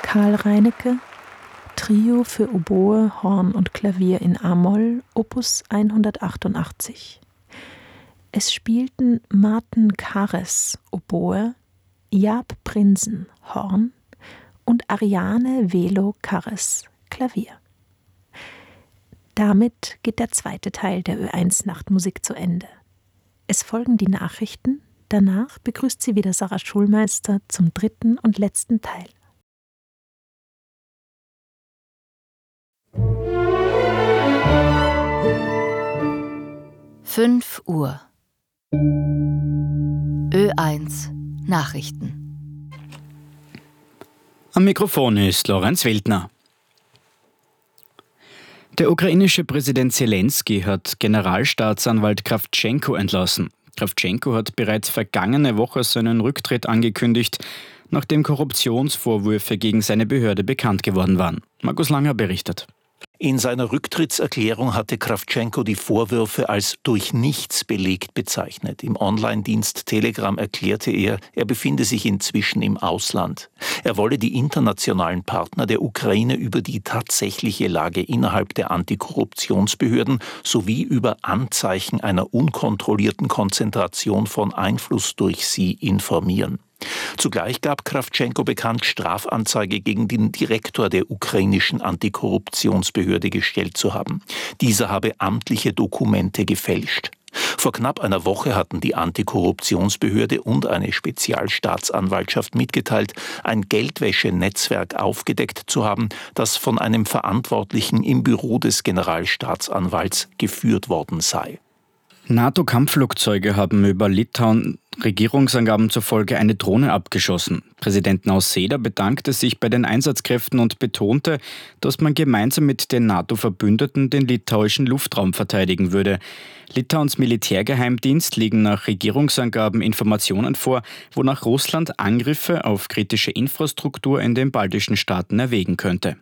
Karl Reinecke, Trio für Oboe, Horn und Klavier in a-Moll, Opus 188. Es spielten Martin Kares, Oboe, Jaap Prinsen, Horn und Ariane Velo Kares, Klavier. Damit geht der zweite Teil der Ö1 Nachtmusik zu Ende. Es folgen die Nachrichten, danach begrüßt sie wieder Sarah Schulmeister zum dritten und letzten Teil. Fünf Uhr. Ö1 Nachrichten. Am Mikrofon ist Lorenz Wildner. Der ukrainische Präsident Zelensky hat Generalstaatsanwalt Krawtschenko entlassen. Krawtschenko hat bereits vergangene Woche seinen Rücktritt angekündigt, nachdem Korruptionsvorwürfe gegen seine Behörde bekannt geworden waren. Markus Langer berichtet. In seiner Rücktrittserklärung hatte Krawtschenko die Vorwürfe als durch nichts belegt bezeichnet. Im Online-Dienst Telegram erklärte er befinde sich inzwischen im Ausland. Er wolle die internationalen Partner der Ukraine über die tatsächliche Lage innerhalb der Antikorruptionsbehörden sowie über Anzeichen einer unkontrollierten Konzentration von Einfluss durch sie informieren. Zugleich gab Krawtschenko bekannt, Strafanzeige gegen den Direktor der ukrainischen Antikorruptionsbehörde gestellt zu haben. Dieser habe amtliche Dokumente gefälscht. Vor knapp einer Woche hatten die Antikorruptionsbehörde und eine Spezialstaatsanwaltschaft mitgeteilt, ein Geldwäschenetzwerk aufgedeckt zu haben, das von einem Verantwortlichen im Büro des Generalstaatsanwalts geführt worden sei. NATO-Kampfflugzeuge haben über Litauen Regierungsangaben zufolge eine Drohne abgeschossen. Präsident Nausėda bedankte sich bei den Einsatzkräften und betonte, dass man gemeinsam mit den NATO-Verbündeten den litauischen Luftraum verteidigen würde. Litauens Militärgeheimdienst legen nach Regierungsangaben Informationen vor, wonach Russland Angriffe auf kritische Infrastruktur in den baltischen Staaten erwägen könnte.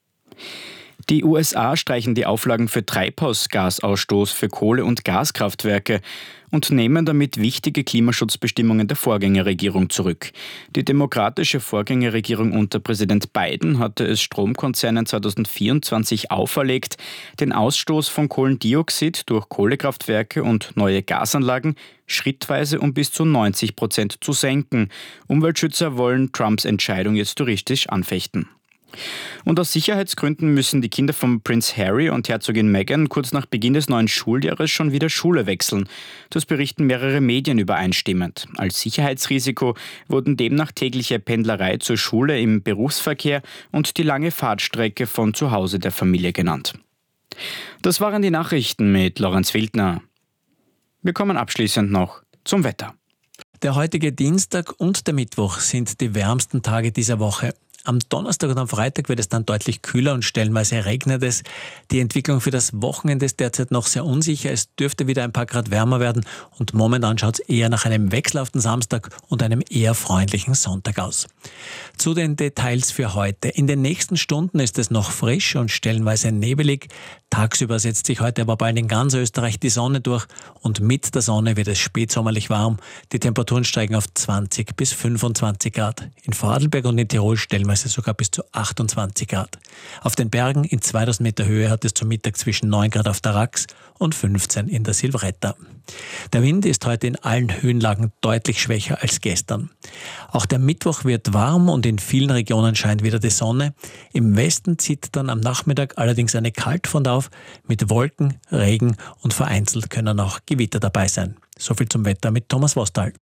Die USA streichen die Auflagen für Treibhausgasausstoß für Kohle- und Gaskraftwerke und nehmen damit wichtige Klimaschutzbestimmungen der Vorgängerregierung zurück. Die demokratische Vorgängerregierung unter Präsident Biden hatte es Stromkonzernen 2024 auferlegt, den Ausstoß von Kohlendioxid durch Kohlekraftwerke und neue Gasanlagen schrittweise um bis zu 90% zu senken. Umweltschützer wollen Trumps Entscheidung jetzt juristisch anfechten. Und aus Sicherheitsgründen müssen die Kinder von Prince Harry und Herzogin Meghan kurz nach Beginn des neuen Schuljahres schon wieder Schule wechseln. Das berichten mehrere Medien übereinstimmend. Als Sicherheitsrisiko wurden demnach tägliche Pendlerei zur Schule im Berufsverkehr und die lange Fahrtstrecke von zu Hause der Familie genannt. Das waren die Nachrichten mit Lorenz Wildner. Wir kommen abschließend noch zum Wetter. Der heutige Dienstag und der Mittwoch sind die wärmsten Tage dieser Woche. Am Donnerstag und am Freitag wird es dann deutlich kühler und stellenweise regnet es. Die Entwicklung für das Wochenende ist derzeit noch sehr unsicher. Es dürfte wieder ein paar Grad wärmer werden und momentan schaut es eher nach einem wechselhaften Samstag und einem eher freundlichen Sonntag aus. Zu den Details für heute. In den nächsten Stunden ist es noch frisch und stellenweise nebelig. Tagsüber setzt sich heute aber bald in ganz Österreich die Sonne durch und mit der Sonne wird es spätsommerlich warm. Die Temperaturen steigen auf 20 bis 25 Grad. In Vorarlberg und in Tirol stellenweise sogar bis zu 28 Grad. Auf den Bergen in 2000 Meter Höhe hat es zum Mittag zwischen 9 Grad auf der Rax und 15 in der Silvretta. Der Wind ist heute in allen Höhenlagen deutlich schwächer als gestern. Auch der Mittwoch wird warm und in vielen Regionen scheint wieder die Sonne. Im Westen zieht dann am Nachmittag allerdings eine Kaltfront auf mit Wolken, Regen und vereinzelt können auch Gewitter dabei sein. Soviel zum Wetter mit Thomas Wostal.